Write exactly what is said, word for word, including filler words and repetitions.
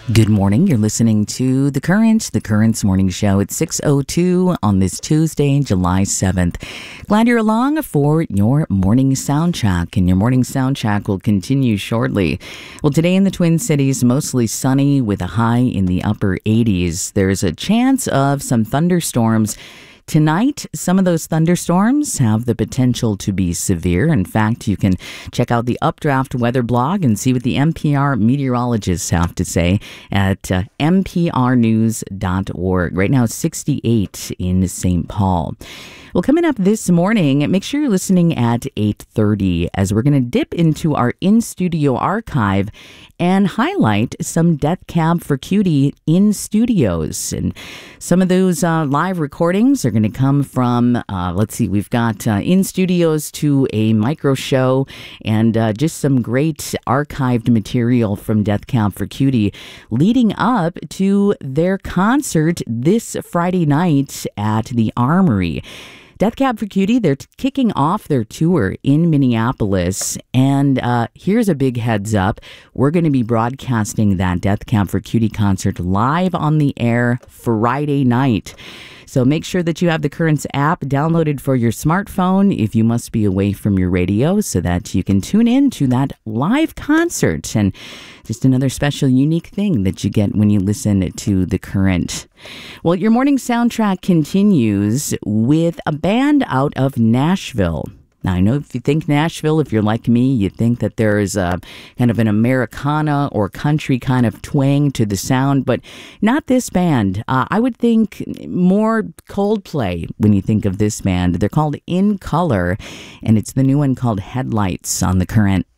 Good morning. You're listening to The Current, The Current's morning show at six oh two on this Tuesday, July seventh. Glad you're along for your morning soundtrack, and your morning soundtrack will continue shortly. Well, today in the Twin Cities, mostly sunny with a high in the upper eighties. There's a chance of some thunderstorms. Tonight, some of those thunderstorms have the potential to be severe. In fact, you can check out the Updraft weather blog and see what the N P R meteorologists have to say at uh, n p r news dot org. Right now, it's sixty-eight in Saint Paul. Well, coming up this morning, make sure you're listening at eight thirty as we're going to dip into our in-studio archive and highlight some Death Cab for Cutie in studios. And some of those uh, live recordings are going to come from, uh, let's see, we've got uh, in studios to a micro show and uh, just some great archived material from Death Cab for Cutie leading up to their concert this Friday night at the Armory. Death Cab for Cutie, they're t- kicking off their tour in Minneapolis, and uh, here's a big heads up. We're going to be broadcasting that Death Cab for Cutie concert live on the air Friday night. So make sure that you have the Currents app downloaded for your smartphone if you must be away from your radio so that you can tune in to that live concert. And just another special, unique thing that you get when you listen to The Current. Well, your morning soundtrack continues with a band out of Nashville. Now, I know if you think Nashville, if you're like me, you think that there is a kind of an Americana or country kind of twang to the sound, but not this band. Uh, I would think more Coldplay when you think of this band. They're called In Color, and it's the new one called Headlights on The Current.